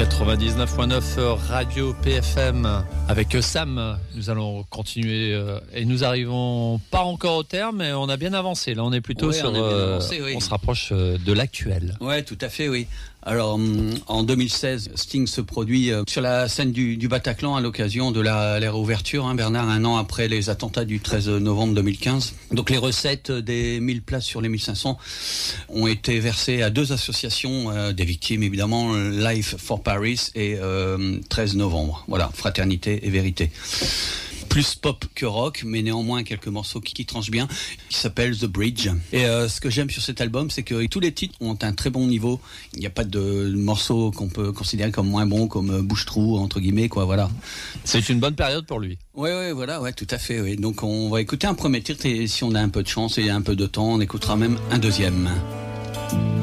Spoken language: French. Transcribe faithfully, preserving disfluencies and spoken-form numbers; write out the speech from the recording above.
quatre-vingt-dix-neuf point neuf Radio P F M avec Sam. Nous allons continuer euh, et nous arrivons pas encore au terme, mais on a bien avancé. Là, on est plutôt ouais, sur. On, euh, avancé, oui. on se rapproche euh, de l'actuel. Ouais, tout à fait, oui. Alors, en deux mille seize, Sting se produit sur la scène du, du Bataclan à l'occasion de la, la réouverture, hein, Bernard, un an après les attentats du treize novembre deux mille quinze. Donc, les recettes des mille places sur les mille cinq cents ont été versées à deux associations euh, des victimes, évidemment, Life for Paris et euh, treize novembre. Voilà, Fraternité et Vérité. Plus pop que rock, mais néanmoins quelques morceaux qui, qui tranchent bien, qui s'appellent The Bridge. Et euh, ce que j'aime sur cet album, c'est que tous les titres ont un très bon niveau. Il n'y a pas de morceaux qu'on peut considérer comme moins bons, comme bouche-trou, entre guillemets, quoi, voilà. C'est une bonne période pour lui. Ouais, ouais, voilà, ouais, tout à fait, oui. Donc on va écouter un premier titre et si on a un peu de chance et un peu de temps, on écoutera même un deuxième.